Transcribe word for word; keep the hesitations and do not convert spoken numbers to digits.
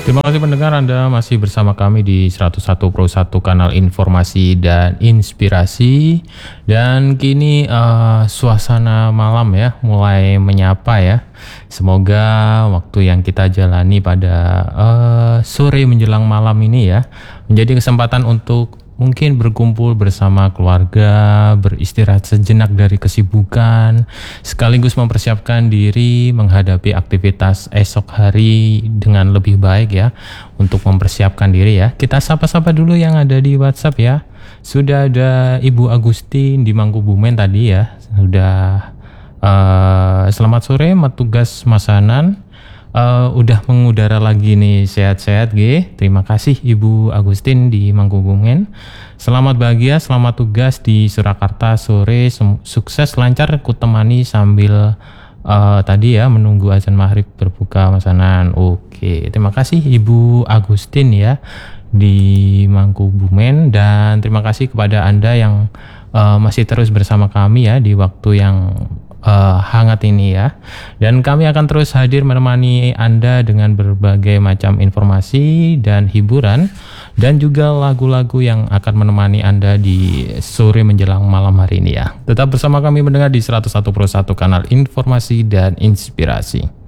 Terima kasih pendengar, Anda masih bersama kami di seratus satu Pro satu kanal informasi dan inspirasi. Dan kini uh, suasana malam ya mulai menyapa ya. Semoga waktu yang kita jalani pada uh, sore menjelang malam ini ya menjadi kesempatan untuk mungkin berkumpul bersama keluarga, beristirahat sejenak dari kesibukan, sekaligus mempersiapkan diri menghadapi aktivitas esok hari dengan lebih baik ya. Untuk mempersiapkan diri ya, kita sapa-sapa dulu yang ada di WhatsApp ya. Sudah ada Ibu Agustin di Mangkubumen tadi ya. Sudah uh, selamat sore, Matugas Masanan. Uh, udah mengudara lagi nih, sehat-sehat G. Terima kasih Ibu Agustin di Mangkubumen. Selamat bahagia, selamat tugas di Surakarta sore. Sem- sukses lancar kutemani sambil uh, tadi ya menunggu azan maghrib berbuka masanan. Oke, terima kasih Ibu Agustin ya di Mangkubumen, dan terima kasih kepada Anda yang uh, masih terus bersama kami ya di waktu yang Uh, hangat ini ya. Dan kami akan terus hadir menemani Anda dengan berbagai macam informasi dan hiburan, dan juga lagu-lagu yang akan menemani Anda di sore menjelang malam hari ini ya. Tetap bersama kami mendengar di seratus satu Pro satu kanal informasi dan inspirasi.